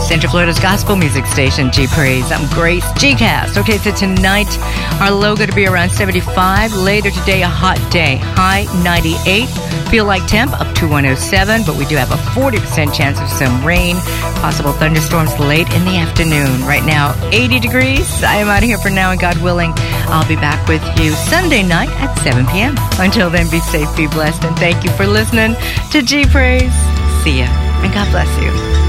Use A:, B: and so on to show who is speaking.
A: Central Florida's gospel music station, G Praise. I'm Grace G-Cast. Okay, so tonight, our low going to be around 75. Later today, a hot day. High 98. Feel like temp up to 107, but we do have a 40% chance of some rain. Possible thunderstorms late in the afternoon. Right now, 80 degrees. I am out of here for now, and God willing, I'll be back with you Sunday night at 7 p.m. Until then, be safe, be blessed, and thank you for listening to G Praise. See ya, and God bless you.